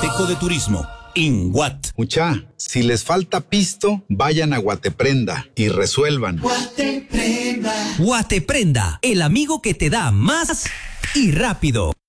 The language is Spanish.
Guatemalteco de Turismo, INGUAT. Mucha, si les falta pisto, vayan a Guateprenda y resuelvan. Guateprenda, el amigo que te da más y rápido.